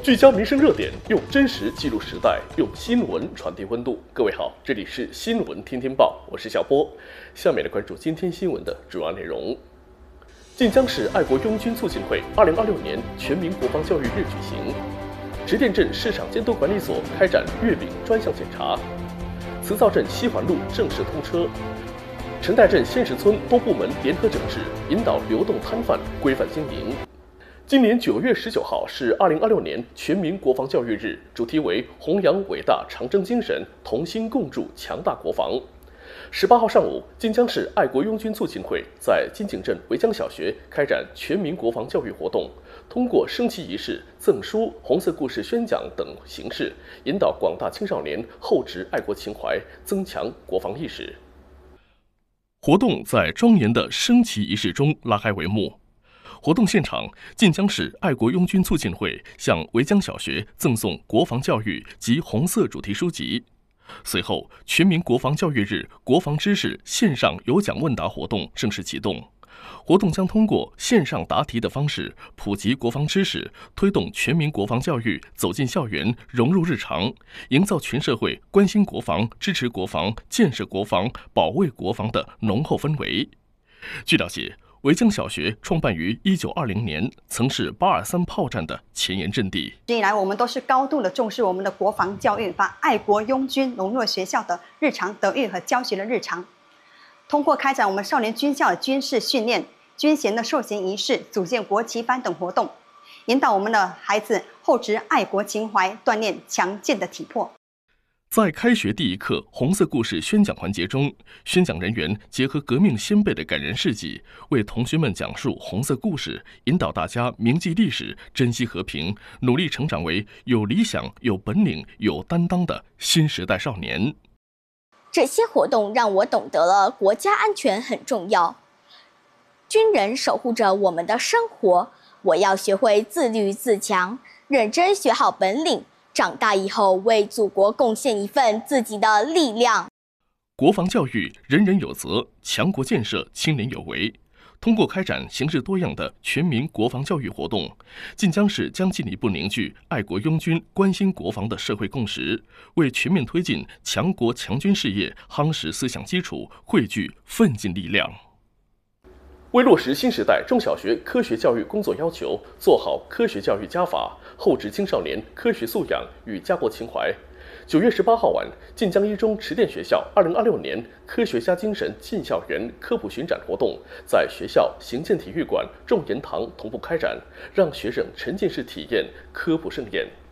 聚焦民生热点，用真实记录时代，用新闻传递温度。各位好，这里是新闻天天报，我是小波。下面来关注今天新闻的主要内容。晋江市爱国拥军促进会2026年全民国防教育日举行，直店镇市场监督管理所开展月饼专项检查，慈灶镇西环路正式通车，陈代镇仙石村多部门联合整治，引导流动摊贩规范经营。今年9月19号是2026年全民国防教育日，主题为弘扬伟大长征精神，同心共筑强大国防。18号上午，晋江市爱国拥军促进会在金井镇围江小学开展全民国防教育活动，通过升旗仪式、赠书、红色故事宣讲等形式，引导广大青少年厚植爱国情怀，增强国防意识。活动在庄严的升旗仪式中拉开帷幕。活动现场，晋江市爱国拥军促进会向围江小学赠送国防教育及红色主题书籍。随后，全民国防教育日国防知识线上有奖问答活动正式启动。活动将通过线上答题的方式普及国防知识，推动全民国防教育走进校园、融入日常，营造全社会关心国防、支持国防、建设国防、保卫国防的浓厚氛围。据了解，围江小学创办于1920年，曾是823炮战的前沿阵地。 一直以来，我们都是高度的重视我们的国防教育，把爱国拥军融入学校的日常德育和教学的日常。通过开展我们少年军校的军事训练、军衔的授衔仪式、组建国旗班等活动，引导我们的孩子厚植爱国情怀，锻炼强健的体魄。 在开学第一课红色故事宣讲环节中，宣讲人员结合革命先辈的感人事迹，为同学们讲述红色故事，引导大家铭记历史，珍惜和平，努力成长为有理想、有本领、有担当的新时代少年。 这些活动让我懂得了国家安全很重要，军人守护着我们的生活，我要学会自律自强，认真学好本领，长大以后为祖国贡献一份自己的力量。 国防教育人人有责，强国建设亲邻有为。通过开展形式多样的全民国防教育活动，晋江市将进一步凝聚爱国拥军关心国防的社会共识，为全面推进强国强军事业夯实思想基础，汇聚奋进力量。为落实新时代中小学科学教育工作要求，做好科学教育家法，厚植青少年科学素养与家国情怀。9月18号晚，晋江一中池店学校2026年科学家精神进校园科普巡展活动在学校行健体育馆、众言堂同步开展，让学生沉浸式体验科普盛宴。